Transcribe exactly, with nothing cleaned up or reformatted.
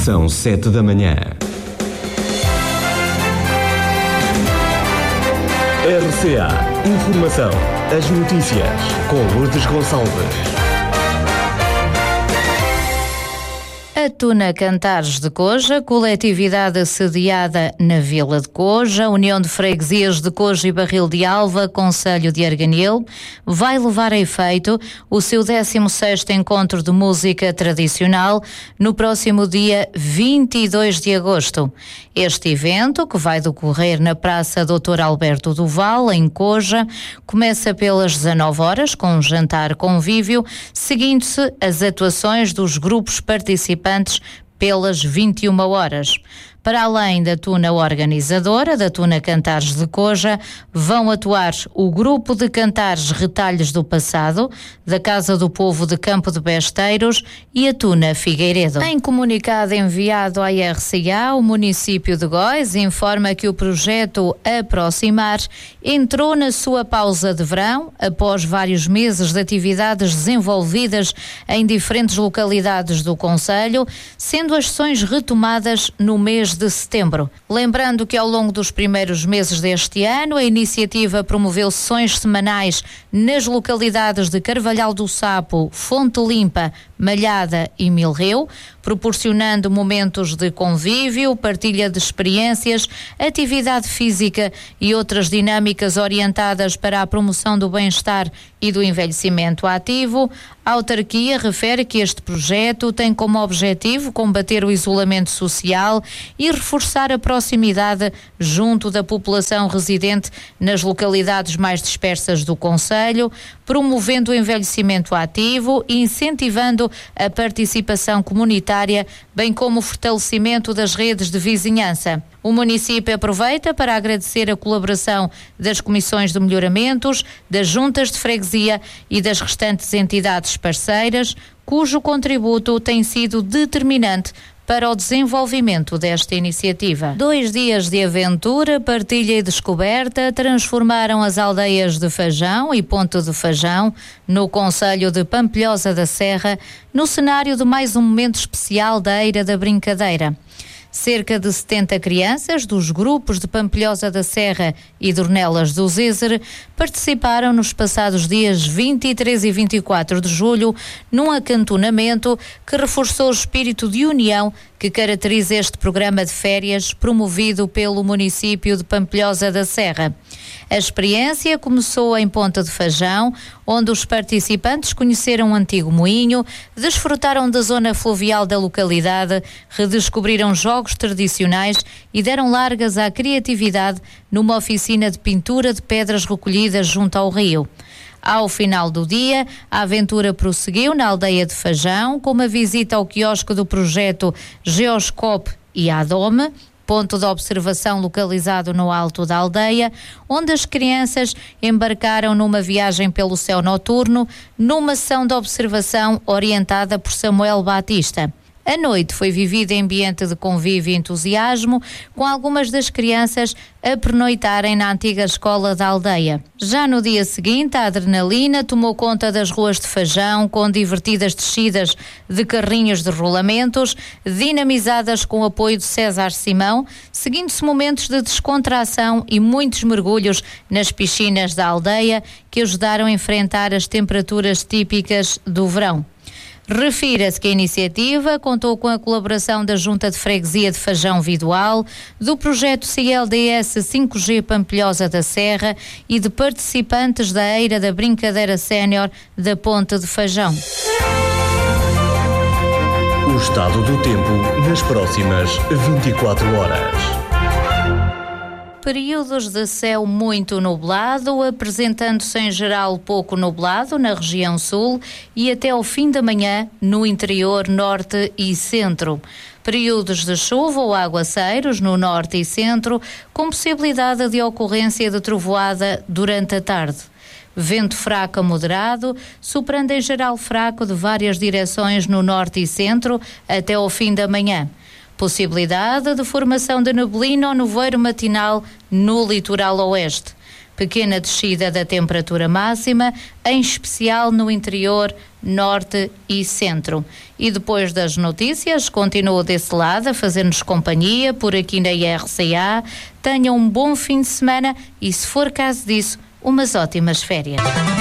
São sete da manhã. R C A Informação. As notícias com Lourdes Gonçalves. A Tuna Cantares de Coja, coletividade sediada na Vila de Coja, União de Freguesias de Coja e Barril de Alva, Concelho de Arganil, vai levar a efeito o seu décimo sexto encontro de música tradicional no próximo dia vinte e dois de agosto. Este evento, que vai decorrer na Praça doutor Alberto Duval, em Coja, começa pelas dezanove horas com um jantar convívio, seguindo-se as atuações dos grupos participantes pelas vinte e uma horas. Para além da tuna organizadora, da Tuna Cantares de Coja, vão atuar o grupo de cantares Retalhos do Passado, da Casa do Povo de Campo de Besteiros e a Tuna Figueiredo. Em comunicado enviado à R C A, o município de Góis informa que o projeto Aproximar entrou na sua pausa de verão, após vários meses de atividades desenvolvidas em diferentes localidades do concelho, sendo as sessões retomadas no mês de setembro. Lembrando que ao longo dos primeiros meses deste ano, a iniciativa promoveu sessões semanais nas localidades de Carvalhal do Sapo, Fonte Limpa, Malhada e Milreu, proporcionando momentos de convívio, partilha de experiências, atividade física e outras dinâmicas orientadas para a promoção do bem-estar e do envelhecimento ativo. A autarquia refere que este projeto tem como objetivo combater o isolamento social e reforçar a proximidade junto da população residente nas localidades mais dispersas do concelho, promovendo o envelhecimento ativo e incentivando a participação comunitária, bem como o fortalecimento das redes de vizinhança. O município aproveita para agradecer a colaboração das comissões de melhoramentos, das juntas de freguesia e das restantes entidades parceiras, cujo contributo tem sido determinante para o desenvolvimento desta iniciativa. Dois dias de aventura, partilha e descoberta transformaram as aldeias de Fajão e Ponte de Fajão, no concelho de Pampilhosa da Serra, no cenário de mais um momento especial da Eira da Brincadeira. Cerca de setenta crianças dos grupos de Pampilhosa da Serra e Dornelas do Zézer participaram nos passados dias vinte e três e vinte e quatro de julho num acantonamento que reforçou o espírito de união que caracteriza este programa de férias promovido pelo município de Pampilhosa da Serra. A experiência começou em Ponta de Fajão, onde os participantes conheceram um antigo moinho, desfrutaram da zona fluvial da localidade, redescobriram jogos tradicionais e deram largas à criatividade numa oficina de pintura de pedras recolhidas junto ao rio. Ao final do dia, a aventura prosseguiu na aldeia de Fajão, com uma visita ao quiosque do projeto Geoscope e Adome, ponto de observação localizado no alto da aldeia, onde as crianças embarcaram numa viagem pelo céu noturno, numa sessão de observação orientada por Samuel Batista. A noite foi vivida em ambiente de convívio e entusiasmo, com algumas das crianças a pernoitarem na antiga escola da aldeia. Já no dia seguinte, a adrenalina tomou conta das ruas de Fajão, com divertidas descidas de carrinhos de rolamentos, dinamizadas com o apoio de César Simão, seguindo-se momentos de descontração e muitos mergulhos nas piscinas da aldeia, que ajudaram a enfrentar as temperaturas típicas do verão. Refira-se que a iniciativa contou com a colaboração da Junta de Freguesia de Fajão Vidual, do projeto C L D S cinco G Pampilhosa da Serra e de participantes da Eira da Brincadeira Sénior da Ponte de Fajão. O estado do tempo nas próximas vinte e quatro horas. Períodos de céu muito nublado, apresentando-se em geral pouco nublado na região sul e até ao fim da manhã no interior norte e centro. Períodos de chuva ou aguaceiros no norte e centro, com possibilidade de ocorrência de trovoada durante a tarde. Vento fraco a moderado, soprando em geral fraco de várias direções no norte e centro até ao fim da manhã. Possibilidade de formação de neblina ou nevoeiro matinal no litoral oeste. pequena descida da temperatura máxima, em especial no interior, norte e centro. E depois das notícias, continuo desse lado a fazer-nos companhia por aqui na R C A. Tenham um bom fim de semana e, se for caso disso, umas ótimas férias.